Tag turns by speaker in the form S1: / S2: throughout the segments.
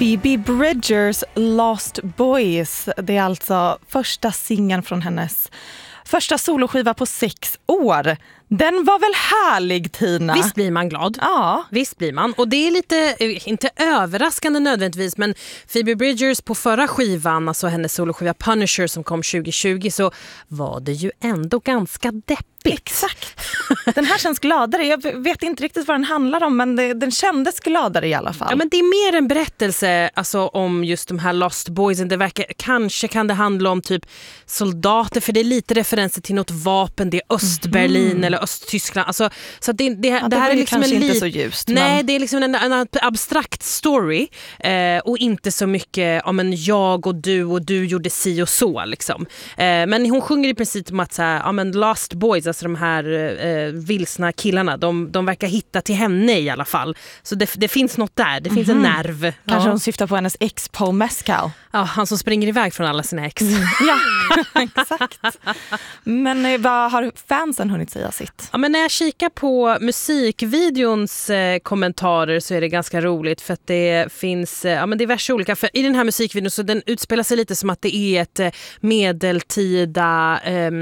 S1: Phoebe Bridgers Lost Boys. Det är alltså första singeln från hennes första soloskiva på 6 år. Den var väl härlig, Tina?
S2: Visst blir man glad.
S1: Ja.
S2: Visst blir man. Och det är lite, inte överraskande nödvändigtvis, men Phoebe Bridgers på förra skivan, alltså hennes soloskiva Punisher som kom 2020, så var det ju ändå ganska deppigt.
S1: Exakt. Den här känns gladare. Jag vet inte riktigt vad den handlar om, men den kändes gladare i alla fall.
S2: Ja, men det är mer en berättelse alltså, om just de här Lost Boys. Det verkar, kanske kan det handla om typ soldater, för det är lite referenser till något vapen. Det är Östberlin eller Östtyskland. Alltså, så det här är liksom
S1: kanske
S2: en
S1: inte så ljust.
S2: Nej,
S1: men...
S2: det är liksom en abstrakt story och inte så mycket om en jag och du gjorde si och så liksom. Men hon sjunger i princip om att så här, men Lost Boys, alltså de här vilsna killarna, de verkar hitta till henne i alla fall. Så det finns något där, det finns en nerv.
S1: Kanske hon syftar på hennes ex Paul Mescal.
S2: Ja, han som springer iväg från alla sina ex.
S1: Ja, exakt. Men vad har fansen hunnit säga sitt?
S2: Ja, men när jag kikar på musikvideons kommentarer så är det ganska roligt, för att det finns men diverse olika. För i den här musikvideon så den utspelar sig lite som att det är ett medeltida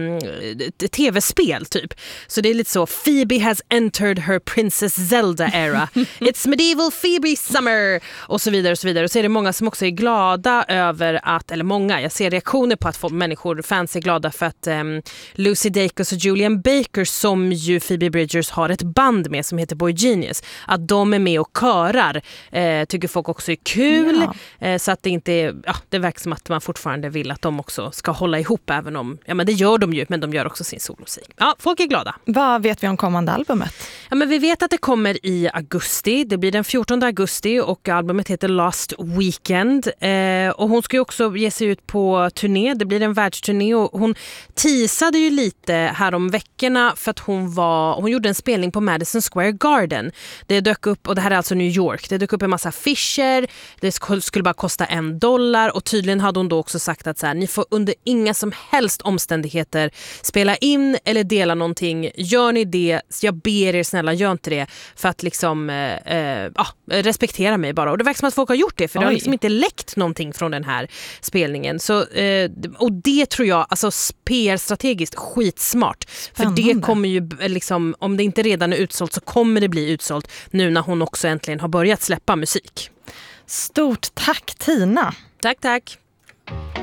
S2: tv-spel typ. Så det är lite så, Phoebe has entered her Princess Zelda era. It's medieval Phoebe summer och så vidare och så vidare. Och så är det många som också är glada över att, eller många, jag ser reaktioner på att fans är glada för att Lucy Dacus och Julian Baker, som ju Phoebe Bridgers har ett band med som heter Boy Genius, att de är med och körar, tycker folk också är kul. Så att det inte är, det verkar som att man fortfarande vill att de också ska hålla ihop, även om, men det gör de ju, men de gör också sin solomusik. Ja, folk är glada. Vad
S1: vet vi om kommande albumet?
S2: Ja, men vi vet att det kommer i augusti. Det blir den 14 augusti och albumet heter Last Weekend. Och hon ska ju också ge sig ut på turné. Det blir en världsturné och hon teasade ju lite här om veckorna för att hon gjorde en spelning på Madison Square Garden. Det dök upp, och det här är alltså New York, det dök upp en massa affischer. Det skulle bara kosta $1 och tydligen hade hon då också sagt att så här, ni får under inga som helst omständigheter spela in eller dela någonting. Gör ni det, jag ber er snälla, gör inte det, för att liksom respektera mig bara. Och det verkar som att folk har gjort det, för det har liksom inte läckt någonting från den här spelningen. Så, och det tror jag, alltså PR-strategiskt skitsmart. Spännande. För det kommer ju liksom, om det inte redan är utsålt så kommer det bli utsålt nu när hon också äntligen har börjat släppa musik.
S1: Stort tack, Tina.
S2: Tack.